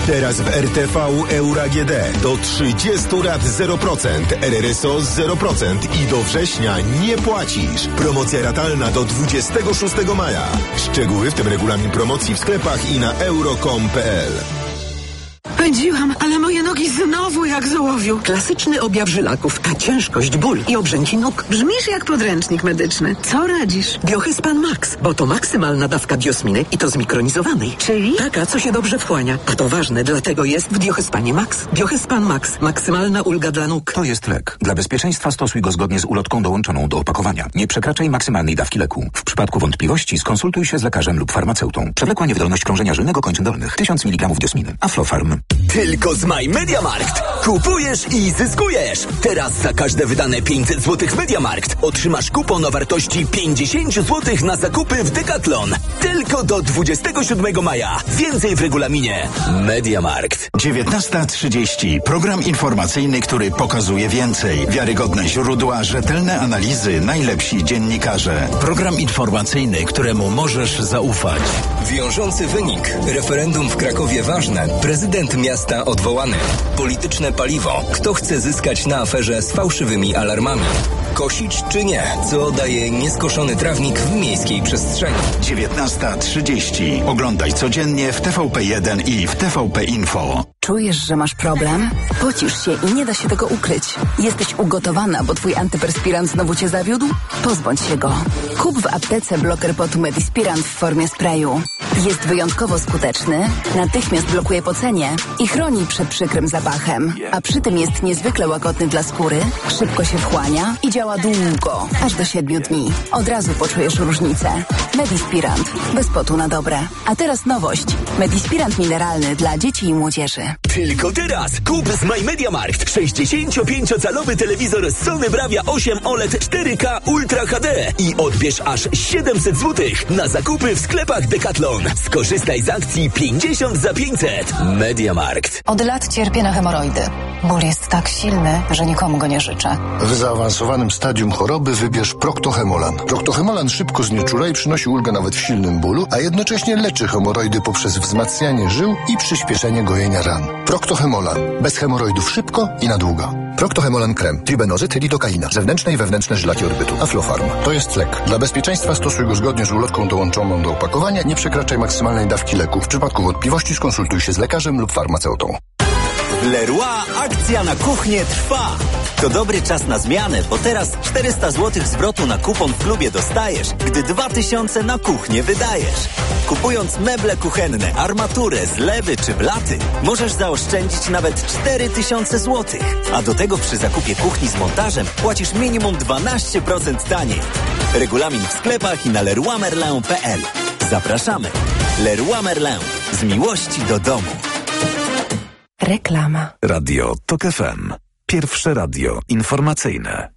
Teraz w RTV Euro AGD do 30 lat 0%, RRSO 0% i do września nie płacisz. Promocja ratalna do 26 maja. Szczegóły, w tym regulamin promocji w sklepach i na euro.com.pl. Pędziłam, ale moje nogi znowu jak z ołowiu. Klasyczny objaw żylaków, a ciężkość, ból i obrzęki nóg. Brzmisz jak podręcznik medyczny. Co radzisz? Biohyspan Max, bo to maksymalna dawka biosminy i to zmikronizowanej. Czyli? Taka, co się dobrze wchłania. A to ważne, dlatego jest w Biohyspanie Max. Biohyspan Max. Maksymalna ulga dla nóg. To jest lek. Dla bezpieczeństwa stosuj go zgodnie z ulotką dołączoną do opakowania. Nie przekraczaj maksymalnej dawki leku. W przypadku wątpliwości skonsultuj się z lekarzem lub farmaceutą. Przewlekła niewydolność krążenia żylnego kończyn dolnych. 1000 mg biosminy. Aflofarm. Tylko z My Mediamarkt. Kupujesz i zyskujesz. Teraz za każde wydane 500 zł w Mediamarkt otrzymasz kupon o wartości 50 zł na zakupy w Decathlon. Tylko do 27 maja. Więcej w regulaminie. Mediamarkt. 19:30. Program informacyjny, który pokazuje więcej. Wiarygodne źródła, rzetelne analizy, najlepsi dziennikarze. Program informacyjny, któremu możesz zaufać. Wiążący wynik. Referendum w Krakowie ważne. Prezydent miasta odwołany. Polityczne paliwo. Kto chce zyskać na aferze z fałszywymi alarmami? Kosić czy nie? Co daje nieskoszony trawnik w miejskiej przestrzeni? 19:30. Oglądaj codziennie w TVP1 i w TVP Info. Czujesz, że masz problem? Pocisz się i nie da się tego ukryć. Jesteś ugotowana, bo twój antyperspirant znowu cię zawiódł? Pozbądź się go. Kup w aptece bloker potu Medispirant w formie sprayu. Jest wyjątkowo skuteczny, natychmiast blokuje pocenie i chroni przed przykrym zapachem. A przy tym jest niezwykle łagodny dla skóry, szybko się wchłania i działa długo, aż do 7 dni. Od razu poczujesz różnicę. Medispirant. Bez potu na dobre. A teraz nowość. Medispirant mineralny dla dzieci i młodzieży. Tylko teraz kup z My Mediamarkt 65-calowy telewizor Sony Bravia 8 OLED 4K Ultra HD i odbierz aż 700 zł na zakupy w sklepach Decathlon. Skorzystaj z akcji 50 za 500. Mediamarkt. Od lat cierpię na hemoroidy. Ból jest tak silny, że nikomu go nie życzę. W zaawansowanym stadium choroby wybierz Proctohemolan. Proctohemolan szybko znieczula i przynosi ulgę nawet w silnym bólu, a jednocześnie leczy hemoroidy poprzez wzmacnianie żył i przyspieszenie gojenia ran. Proctohemolan. Bez hemoroidów szybko i na długo. Proctohemolan krem. Tribenozyt, lidokaina. Zewnętrzne i wewnętrzne żylaki odbytu. Aflofarm. To jest lek. Dla bezpieczeństwa stosuj go zgodnie z ulotką dołączoną do opakowania. Nie przekraczaj maksymalnej dawki leku. W przypadku wątpliwości skonsultuj się z lekarzem lub farmaceutą. W Leroy akcja na kuchnię trwa. To dobry czas na zmianę, bo teraz 400 zł zwrotu na kupon w klubie dostajesz, gdy 2000 na kuchnię wydajesz. Kupując meble kuchenne, armaturę, zlewy czy blaty, możesz zaoszczędzić nawet 4000 zł. A do tego przy zakupie kuchni z montażem płacisz minimum 12% taniej. Regulamin w sklepach i na leroymerlin.pl. Zapraszamy. Leroy Merlin. Z miłości do domu. Reklama. Radio TOK FM. Pierwsze radio informacyjne.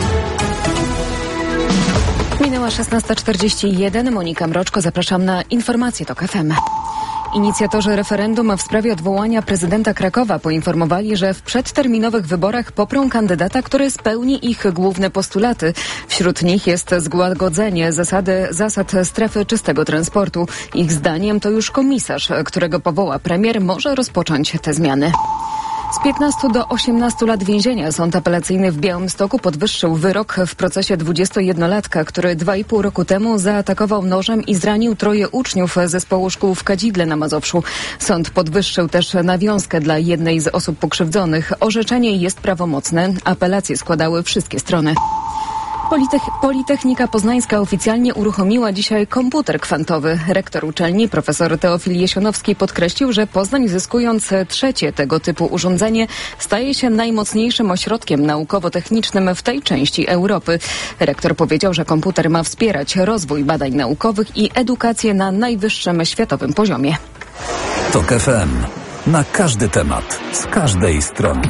Minęła 16:41. Monika Mroczko, zapraszam na informacje TOK FM. Inicjatorzy referendum w sprawie odwołania prezydenta Krakowa poinformowali, że w przedterminowych wyborach poprą kandydata, który spełni ich główne postulaty. Wśród nich jest złagodzenie zasad strefy czystego transportu. Ich zdaniem to już komisarz, którego powoła premier, może rozpocząć te zmiany. Z 15 do 18 lat więzienia Sąd Apelacyjny w Białymstoku podwyższył wyrok w procesie 21-latka, który 2,5 roku temu zaatakował nożem i zranił 3 uczniów zespołu szkół w Kadzidle na Mazowszu. Sąd podwyższył też nawiązkę dla jednej z osób pokrzywdzonych. Orzeczenie jest prawomocne. Apelacje składały wszystkie strony. Politechnika Poznańska oficjalnie uruchomiła dzisiaj komputer kwantowy. Rektor uczelni, profesor Teofil Jesionowski, podkreślił, że Poznań, zyskując 3. tego typu urządzenie, staje się najmocniejszym ośrodkiem naukowo-technicznym w tej części Europy. Rektor powiedział, że komputer ma wspierać rozwój badań naukowych i edukację na najwyższym światowym poziomie. TOK FM. Na każdy temat, z każdej strony.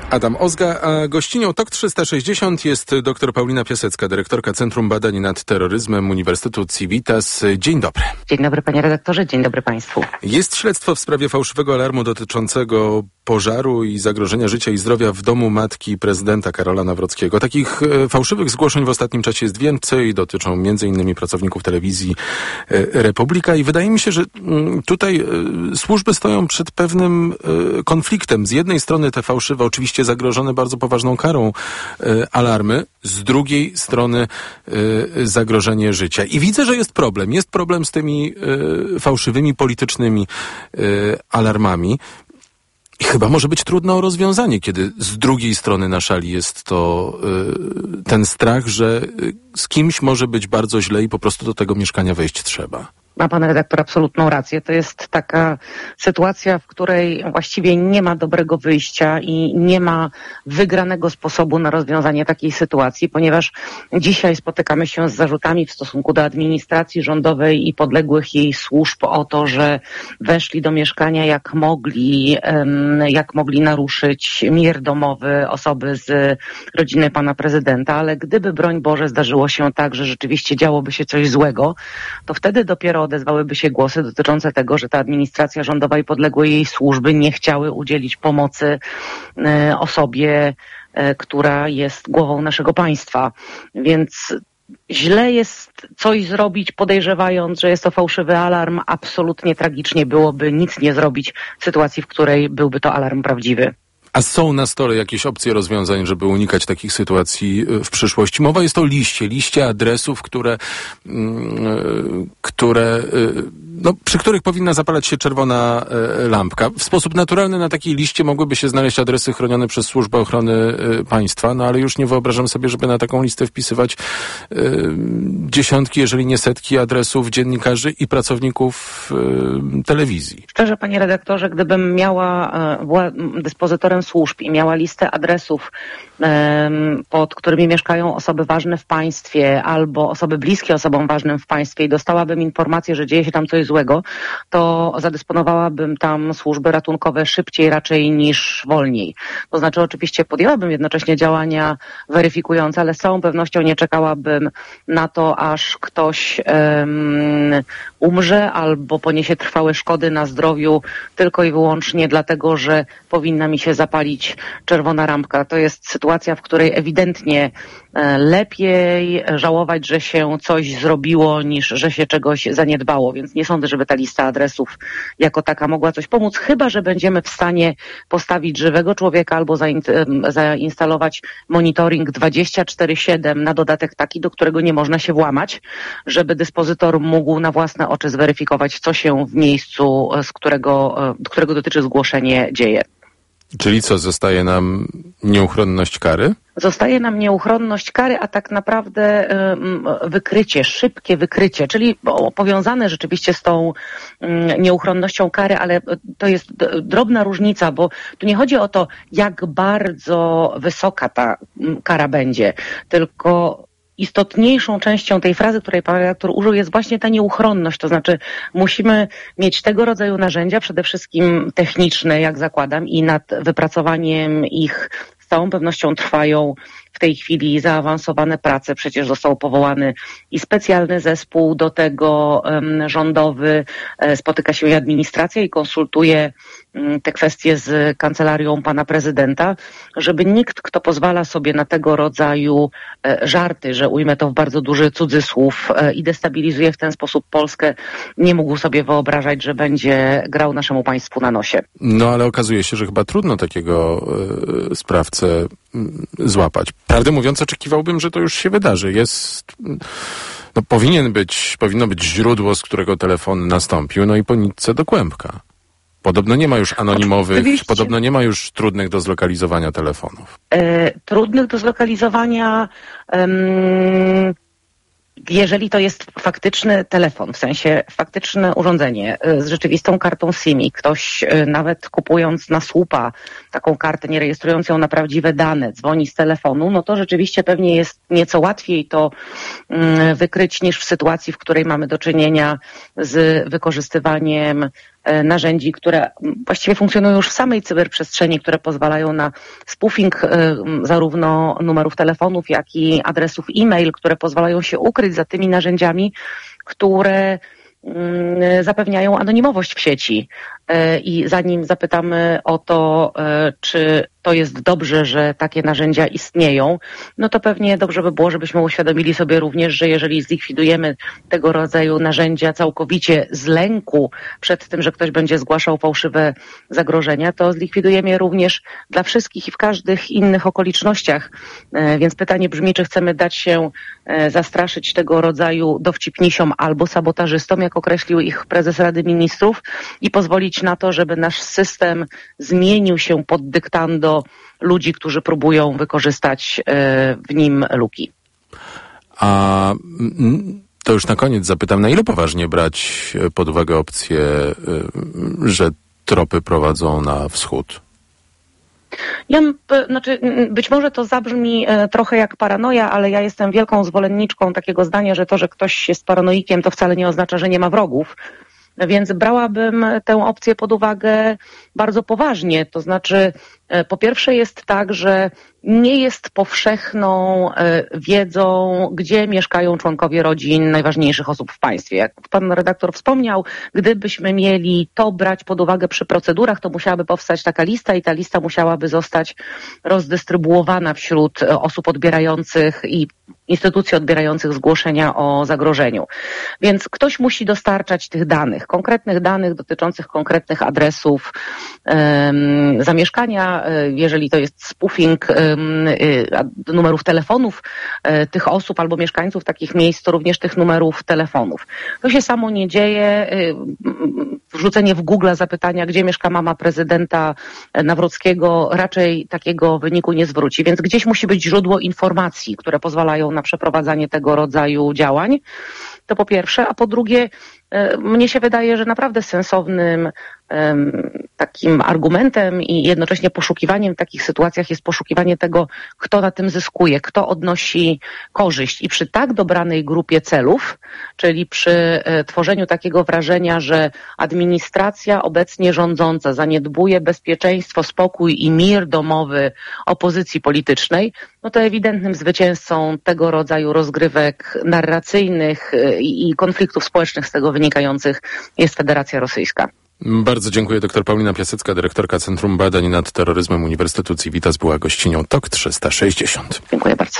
Adam Ozga, a gościnią TOK 360 jest dr Paulina Piasecka, dyrektorka Centrum Badań nad Terroryzmem Uniwersytetu Civitas. Dzień dobry. Dzień dobry panie redaktorze, dzień dobry państwu. Jest śledztwo w sprawie fałszywego alarmu dotyczącego pożaru i zagrożenia życia i zdrowia w domu matki prezydenta Karola Nawrockiego. Takich fałszywych zgłoszeń w ostatnim czasie jest więcej, dotyczą m.in. pracowników telewizji Republika i wydaje mi się, że tutaj służby stoją przed pewnym konfliktem. Z jednej strony te fałszywe, oczywiście zagrożone bardzo poważną karą alarmy, z drugiej strony zagrożenie życia. I widzę, że jest problem. Jest problem z tymi fałszywymi politycznymi alarmami. I chyba może być trudne o rozwiązanie, kiedy z drugiej strony na szali jest to ten strach, że z kimś może być bardzo źle i po prostu do tego mieszkania wejść trzeba. Ma pan redaktor absolutną rację. To jest taka sytuacja, w której właściwie nie ma dobrego wyjścia i nie ma wygranego sposobu na rozwiązanie takiej sytuacji, ponieważ dzisiaj spotykamy się z zarzutami w stosunku do administracji rządowej i podległych jej służb o to, że weszli do mieszkania jak mogli naruszyć mir domowy osoby z rodziny pana prezydenta, ale gdyby, broń Boże, zdarzyło się tak, że rzeczywiście działoby się coś złego, to wtedy dopiero odezwałyby się głosy dotyczące tego, że ta administracja rządowa i podległe jej służby nie chciały udzielić pomocy osobie, która jest głową naszego państwa. Więc źle jest coś zrobić, podejrzewając, że jest to fałszywy alarm. Absolutnie tragicznie byłoby nic nie zrobić w sytuacji, w której byłby to alarm prawdziwy. A są na stole jakieś opcje rozwiązań, żeby unikać takich sytuacji w przyszłości? Mowa jest o liście adresów, przy których powinna zapalać się czerwona lampka. W sposób naturalny na takiej liście mogłyby się znaleźć adresy chronione przez Służbę Ochrony Państwa, no ale już nie wyobrażam sobie, żeby na taką listę wpisywać dziesiątki, jeżeli nie setki adresów dziennikarzy i pracowników telewizji. Szczerze, panie redaktorze, gdybym była dyspozytorem służb i miała listę adresów, pod którymi mieszkają osoby ważne w państwie albo osoby bliskie osobom ważnym w państwie i dostałabym informację, że dzieje się tam coś złego, to zadysponowałabym tam służby ratunkowe szybciej raczej niż wolniej. To znaczy oczywiście podjęłabym jednocześnie działania weryfikujące, ale z całą pewnością nie czekałabym na to, aż ktoś umrze albo poniesie trwałe szkody na zdrowiu tylko i wyłącznie dlatego, że powinna mi się zapalić czerwona lampka. To jest sytuacja, w której ewidentnie lepiej żałować, że się coś zrobiło, niż że się czegoś zaniedbało. Więc nie sądzę, żeby ta lista adresów jako taka mogła coś pomóc, chyba że będziemy w stanie postawić żywego człowieka albo zainstalować monitoring 24/7 na dodatek taki, do którego nie można się włamać, żeby dyspozytor mógł na własne oczy zweryfikować, co się w miejscu, którego dotyczy zgłoszenie, dzieje. Czyli co, zostaje nam nieuchronność kary? Zostaje nam nieuchronność kary, a tak naprawdę szybkie wykrycie, czyli powiązane rzeczywiście z tą nieuchronnością kary, ale to jest drobna różnica, bo tu nie chodzi o to, jak bardzo wysoka ta kara będzie, tylko istotniejszą częścią tej frazy, której pan redaktor użył, jest właśnie ta nieuchronność. To znaczy musimy mieć tego rodzaju narzędzia, przede wszystkim techniczne, jak zakładam, i nad wypracowaniem ich z całą pewnością trwają w tej chwili zaawansowane prace. Przecież został powołany i specjalny zespół do tego rządowy. Spotyka się i administracja i konsultuje te kwestie z kancelarią pana prezydenta, żeby nikt, kto pozwala sobie na tego rodzaju żarty, że ujmę to w bardzo duży cudzysłów, i destabilizuje w ten sposób Polskę, nie mógł sobie wyobrażać, że będzie grał naszemu państwu na nosie. No ale okazuje się, że chyba trudno takiego sprawcę złapać. Prawdę mówiąc, oczekiwałbym, że to już się wydarzy. Powinno być źródło, z którego telefon nastąpił, no i po nitce do kłębka. Podobno nie ma już anonimowych, podobno nie ma już trudnych do zlokalizowania telefonów. Trudnych do zlokalizowania, jeżeli to jest faktyczny telefon, w sensie faktyczne urządzenie z rzeczywistą kartą SIM i ktoś nawet kupując na słupa taką kartę, nie rejestrując ją na prawdziwe dane, dzwoni z telefonu, no to rzeczywiście pewnie jest nieco łatwiej to wykryć niż w sytuacji, w której mamy do czynienia z wykorzystywaniem narzędzi, które właściwie funkcjonują już w samej cyberprzestrzeni, które pozwalają na spoofing zarówno numerów telefonów, jak i adresów e-mail, które pozwalają się ukryć za tymi narzędziami, które zapewniają anonimowość w sieci. I zanim zapytamy o to, czy to jest dobrze, że takie narzędzia istnieją, no to pewnie dobrze by było, żebyśmy uświadomili sobie również, że jeżeli zlikwidujemy tego rodzaju narzędzia całkowicie z lęku przed tym, że ktoś będzie zgłaszał fałszywe zagrożenia, to zlikwidujemy je również dla wszystkich i w każdych innych okolicznościach. Więc pytanie brzmi, czy chcemy dać się zastraszyć tego rodzaju dowcipnisiom albo sabotażystom, jak określił ich prezes Rady Ministrów, i pozwolić na to, żeby nasz system zmienił się pod dyktando ludzi, którzy próbują wykorzystać w nim luki. A to już na koniec zapytam, na ile poważnie brać pod uwagę opcję, że tropy prowadzą na wschód? Być może to zabrzmi trochę jak paranoja, ale ja jestem wielką zwolenniczką takiego zdania, że to, że ktoś jest paranoikiem, to wcale nie oznacza, że nie ma wrogów. Więc brałabym tę opcję pod uwagę bardzo poważnie. To znaczy, po pierwsze jest tak, że nie jest powszechną wiedzą, gdzie mieszkają członkowie rodzin najważniejszych osób w państwie. Jak pan redaktor wspomniał, gdybyśmy mieli to brać pod uwagę przy procedurach, to musiałaby powstać taka lista i ta lista musiałaby zostać rozdystrybuowana wśród osób odbierających i instytucji odbierających zgłoszenia o zagrożeniu. Więc ktoś musi dostarczać tych danych, konkretnych danych dotyczących konkretnych adresów zamieszkania, jeżeli to jest spoofing numerów telefonów tych osób albo mieszkańców takich miejsc, to również tych numerów telefonów. To się samo nie dzieje. Wrzucenie w Google zapytania, gdzie mieszka mama prezydenta Nawrockiego, raczej takiego wyniku nie zwróci. Więc gdzieś musi być źródło informacji, które pozwalają na przeprowadzanie tego rodzaju działań. To po pierwsze, a po drugie, mnie się wydaje, że naprawdę sensownym takim argumentem i jednocześnie poszukiwaniem w takich sytuacjach jest poszukiwanie tego, kto na tym zyskuje, kto odnosi korzyść. I przy tak dobranej grupie celów, czyli przy tworzeniu takiego wrażenia, że administracja obecnie rządząca zaniedbuje bezpieczeństwo, spokój i mir domowy opozycji politycznej, no to ewidentnym zwycięzcą tego rodzaju rozgrywek narracyjnych i konfliktów społecznych z tego wynikających jest Federacja Rosyjska. Bardzo dziękuję. Dr Paulina Piasecka, dyrektorka Centrum Badań nad Terroryzmem Uniwersytetu Civitas, była gościnią TOK 360. Dziękuję bardzo.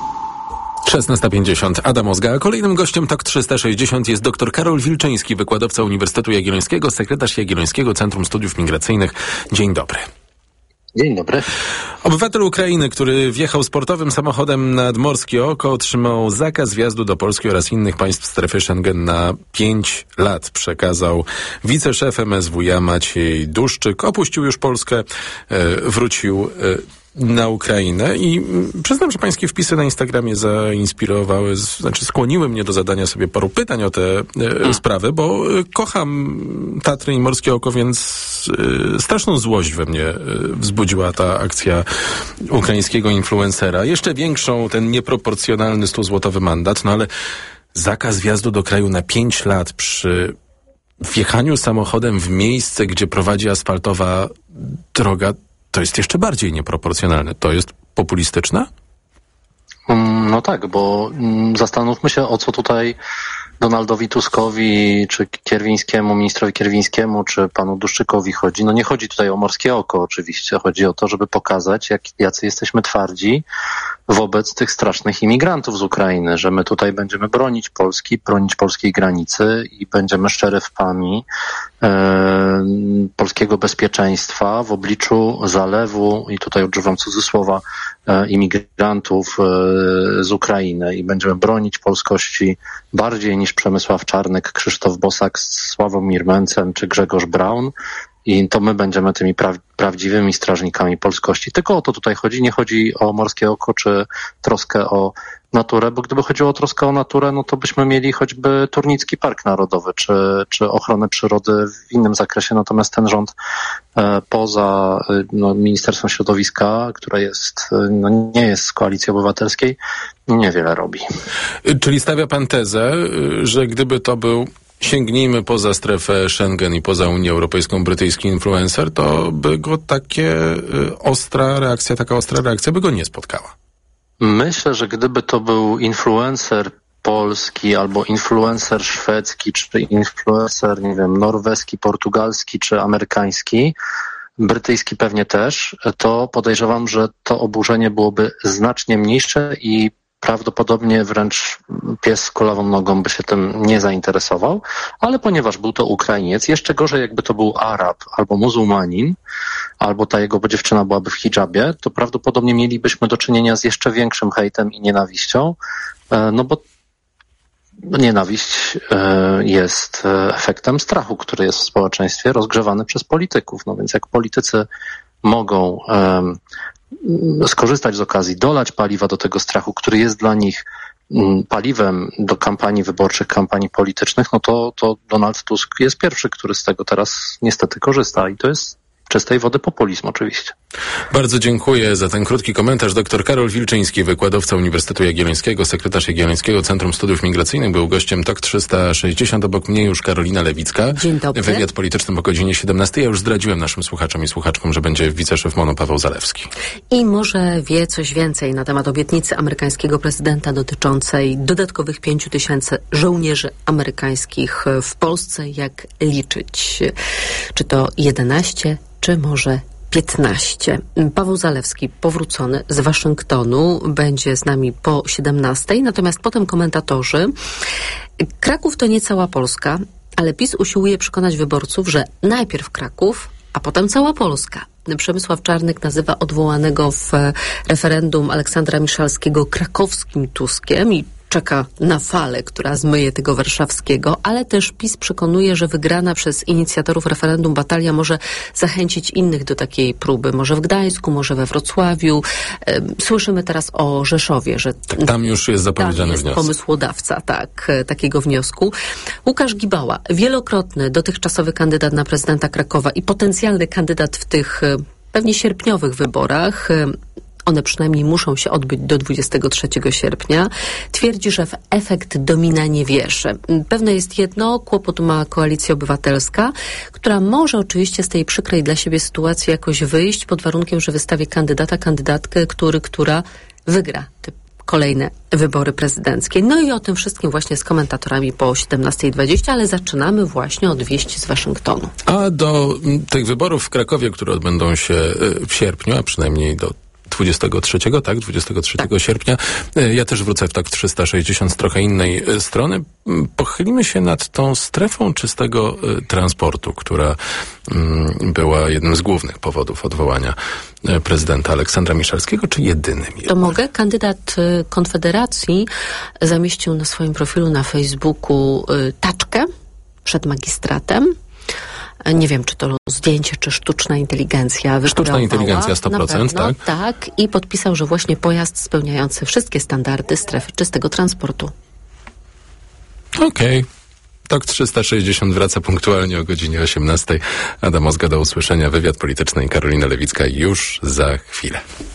16:50. Adam Ozga, a kolejnym gościem TOK 360 jest dr Karol Wilczyński, wykładowca Uniwersytetu Jagiellońskiego, sekretarz Jagiellońskiego Centrum Studiów Migracyjnych. Dzień dobry. Dzień dobry. Obywatel Ukrainy, który wjechał sportowym samochodem nad Morskie Oko, otrzymał zakaz wjazdu do Polski oraz innych państw strefy Schengen na 5 lat, przekazał wiceszef MSWiA Maciej Duszczyk. Opuścił już Polskę, wrócił na Ukrainę i przyznam, że pańskie wpisy na Instagramie zainspirowały, skłoniły mnie do zadania sobie paru pytań o te sprawy, bo kocham Tatry i Morskie Oko, więc straszną złość we mnie wzbudziła ta akcja ukraińskiego influencera. Jeszcze większą ten nieproporcjonalny 100-złotowy mandat, no ale zakaz wjazdu do kraju na 5 lat przy wjechaniu samochodem w miejsce, gdzie prowadzi asfaltowa droga, to jest jeszcze bardziej nieproporcjonalne. To jest populistyczne? No tak, bo zastanówmy się, o co tutaj Donaldowi Tuskowi, czy Kierwińskiemu, ministrowi Kierwińskiemu, czy panu Duszczykowi chodzi. No nie chodzi tutaj o Morskie Oko oczywiście. Chodzi o to, żeby pokazać, jacy jesteśmy twardzi wobec tych strasznych imigrantów z Ukrainy, że my tutaj będziemy bronić Polski, bronić polskiej granicy i będziemy szeryfami polskiego bezpieczeństwa w obliczu zalewu, i tutaj używam cudzysłowa, imigrantów z Ukrainy i będziemy bronić polskości bardziej niż Przemysław Czarnek, Krzysztof Bosak, Sławomir Mencen czy Grzegorz Braun. I to my będziemy tymi prawdziwymi strażnikami polskości. Tylko o to tutaj chodzi. Nie chodzi o Morskie Oko czy troskę o naturę, bo gdyby chodziło o troskę o naturę, no to byśmy mieli choćby Turnicki Park Narodowy czy ochronę przyrody w innym zakresie. Natomiast ten rząd poza Ministerstwem Środowiska, które jest, nie jest z Koalicji Obywatelskiej, niewiele robi. Czyli stawia pan tezę, że gdyby to był sięgnijmy poza strefę Schengen i poza Unię Europejską, brytyjski influencer, to by go taka ostra reakcja by go nie spotkała. Myślę, że gdyby to był influencer polski albo influencer szwedzki, czy influencer, nie wiem, norweski, portugalski czy amerykański, brytyjski pewnie też, to podejrzewam, że to oburzenie byłoby znacznie mniejsze i prawdopodobnie wręcz pies z kulawą nogą by się tym nie zainteresował, ale ponieważ był to Ukrainiec, jeszcze gorzej jakby to był Arab albo muzułmanin, albo ta jego dziewczyna byłaby w hijabie, to prawdopodobnie mielibyśmy do czynienia z jeszcze większym hejtem i nienawiścią, no bo nienawiść jest efektem strachu, który jest w społeczeństwie rozgrzewany przez polityków. No więc jak politycy mogą skorzystać z okazji, dolać paliwa do tego strachu, który jest dla nich paliwem do kampanii wyborczych, kampanii politycznych, no to Donald Tusk jest pierwszy, który z tego teraz niestety korzysta i to jest czystej wody populizm oczywiście. Bardzo dziękuję za ten krótki komentarz. Dr Karol Wilczyński, wykładowca Uniwersytetu Jagiellońskiego, sekretarz Jagiellońskiego Centrum Studiów Migracyjnych, był gościem TOK 360. Obok mnie już Karolina Lewicka. Dzień dobry. Wywiad polityczny po godzinie 17. Ja już zdradziłem naszym słuchaczom i słuchaczkom, że będzie wiceszef MONU Paweł Zalewski. I może wie coś więcej na temat obietnicy amerykańskiego prezydenta dotyczącej dodatkowych 5 000 żołnierzy amerykańskich w Polsce. Jak liczyć? Czy to 11, czy może 15. Paweł Zalewski, powrócony z Waszyngtonu, będzie z nami po 17. Natomiast potem komentatorzy. Kraków to nie cała Polska, ale PiS usiłuje przekonać wyborców, że najpierw Kraków, a potem cała Polska. Przemysław Czarnek nazywa odwołanego w referendum Aleksandra Miszalskiego krakowskim Tuskiem i czeka na falę, która zmyje tego warszawskiego, ale też PiS przekonuje, że wygrana przez inicjatorów referendum batalia może zachęcić innych do takiej próby. Może w Gdańsku, może we Wrocławiu. Słyszymy teraz o Rzeszowie, że tak, tam już jest zapowiedziany wniosek. Pomysłodawca takiego wniosku. Łukasz Gibała, wielokrotny dotychczasowy kandydat na prezydenta Krakowa i potencjalny kandydat w tych pewnie sierpniowych wyborach. One przynajmniej muszą się odbyć do 23 sierpnia. Twierdzi, że w efekt domina nie wierzy. Pewne jest jedno, kłopot ma Koalicja Obywatelska, która może oczywiście z tej przykrej dla siebie sytuacji jakoś wyjść pod warunkiem, że wystawi kandydatkę, która wygra te kolejne wybory prezydenckie. No i o tym wszystkim właśnie z komentatorami po 17:20, ale zaczynamy właśnie od wieści z Waszyngtonu. A do tych wyborów w Krakowie, które odbędą się w sierpniu, a przynajmniej do 23 sierpnia. Ja też wrócę w TOK 360 z trochę innej strony. Pochylimy się nad tą strefą czystego transportu, która była jednym z głównych powodów odwołania prezydenta Aleksandra Miszalskiego, czy jedynym? To mogę? Kandydat Konfederacji zamieścił na swoim profilu na Facebooku taczkę przed magistratem. Nie wiem, czy to zdjęcie, czy sztuczna inteligencja. Sztuczna inteligencja 100%, pewno, tak? Tak, i podpisał, że właśnie pojazd spełniający wszystkie standardy strefy czystego transportu. Okej. TOK 360 wraca punktualnie o godzinie 18. Adam Ozga, do usłyszenia. Wywiad polityczny i Karolina Lewicka już za chwilę.